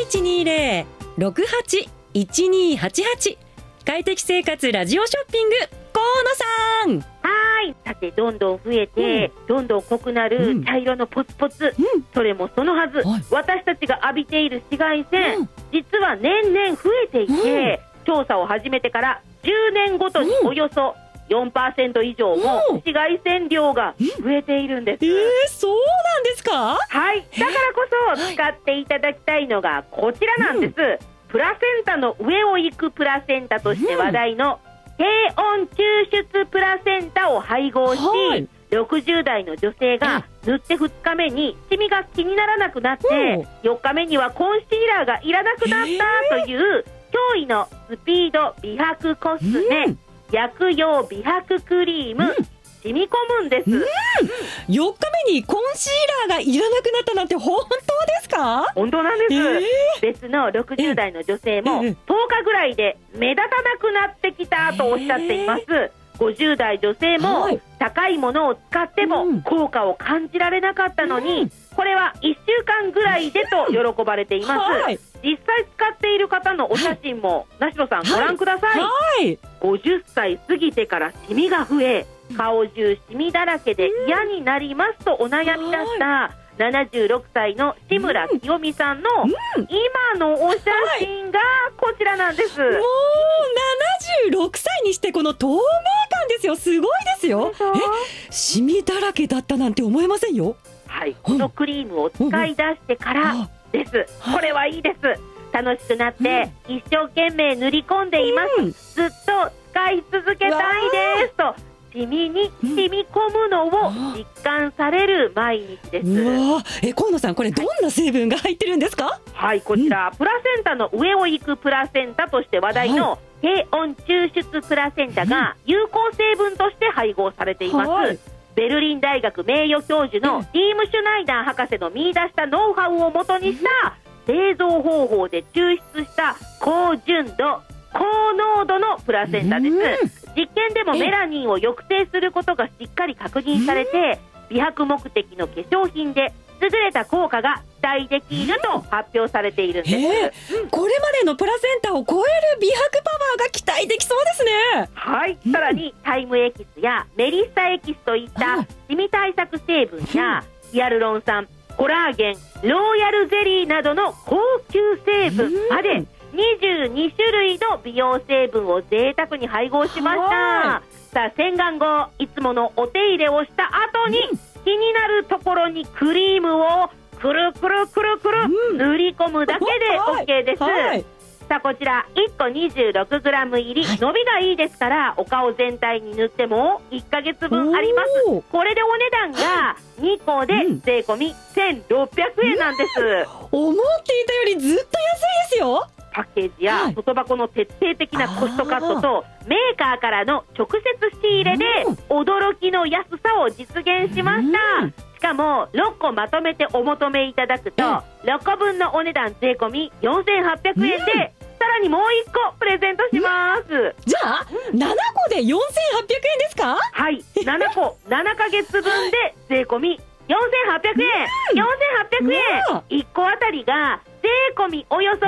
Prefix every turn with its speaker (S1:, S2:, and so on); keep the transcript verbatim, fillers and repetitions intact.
S1: いちにゼロ ろくはち いちにはちはち。快適生活ラジオショッピング、河野さん。
S2: はい。さて、どんどん増えて、うん、どんどん濃くなる茶色のポツポツ、うん、それもそのはず、はい、私たちが浴びている紫外線、うん、実は年々増えていて、うん、調査を始めてからじゅうねんごとにおよそ よんパーセント 以上も紫外線量が増えているんです。
S1: えー、そうなんですか？
S2: はい。だからこそ使っていただきたいのがこちらなんです、うん、プラセンタの上を行くプラセンタとして話題の低温抽出プラセンタを配合し、はい、ろくじゅう代の女性が塗ってふつかめにシミが気にならなくなって、よっかめにはコンシーラーがいらなくなったという驚異のスピード美白コスメ、うん、薬用美白クリーム、うん、染み込むんです、うん、
S1: よっかめにコンシーラーがいらなくなったなんて本当ですか？
S2: 本当なんです、えー、別のろくじゅう代の女性もとおかぐらいで目立たなくなってきたとおっしゃっています、えー、ごじゅう代女性も高いものを使っても効果を感じられなかったのに、うん、これはいっしゅうかんぐらいでと喜ばれています、はい、実際使っている方のお写真も名代さんご覧ください、はい、ごじゅっさい過ぎてからシミが増え、顔中シミだらけで嫌になりますとお悩みだしたななじゅうろくさいの志村清美さんの今のお写真がこちらなんです、もうなな
S1: じゅうろくさいにしてこの透明感ですよ。すごいですよ。え、シミだらけだったなんて思えませんよ。
S2: はい、このクリームを使い出してからです。これはいいです。楽しくなって一生懸命塗り込んでいます、うん、ずっと使い続けたいですとシミに染み込むのを実感される毎日です。
S1: うわ、え、河野さん、これどんな成分が入ってるんですか？
S2: はい、こちら、うん、プラセンタの上を行くプラセンタとして話題の低温抽出プラセンタが有効成分として配合されています、はい、ベルリン大学名誉教授のディーム・シュナイダー博士の見出したノウハウをもとにした製造方法で抽出した高純度高濃度のプラセンタです、うん、実験でもメラニンを抑制することがしっかり確認されて、美白目的の化粧品で優れた効果が期待できると発表されているんです、
S1: えー、これまでのプラセンタを超える美白パワーが期待できそうですね。
S2: はい、うん、さらにタイムエキスやメリッサエキスといったシミ対策成分やヒアルロン酸、コラーゲン、ローヤルゼリーなどの高級成分までにじゅうにしゅるいの美容成分を贅沢に配合しました。さあ、洗顔後いつものお手入れをした後に、うん、気になるところにクリームをくるくるくるくる、うん、塗り込むだけで OK です、はい、さあ、こちらいっこ にじゅうろくグラム 入り、はい、伸びがいいですからお顔全体に塗ってもいっかげつぶんあります。これでお値段がにこで税込みせんろっぴゃくえんなんです、うん、
S1: 思っていたよりずっと安いですよ。
S2: パッケージや外箱の徹底的なコストカットとメーカーからの直接仕入れで驚きの安さを実現しました。しかもろっこまとめてお求めいただくとろっこぶんのお値段税込みよんせんはっぴゃくえんでさらにもういっこプレゼントします。
S1: じゃあななこでよんせんはっぴゃくえんですか？
S2: はい、ななこななかげつぶんで税込みよんせんはっぴゃくえん、よんせんはっぴゃくえん、いっこあたりが税込みおよそ